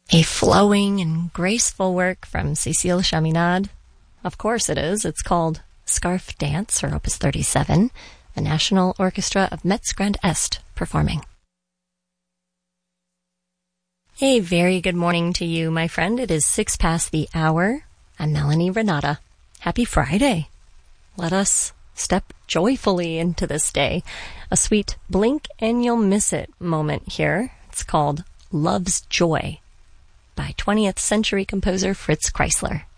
A flowing and graceful work from Cécile Chaminade. Of course it is. It's called Scarf Dance, or Opus 37, the National Orchestra of Metz Grand Est performing. A very good morning to you, my friend. It is 6 past the hour. I'm Melanie Renata. Happy Friday. Let us step joyfully into this day. A sweet blink and you'll miss it moment here. It's called Love's Joy by 20th century composer Fritz Kreisler.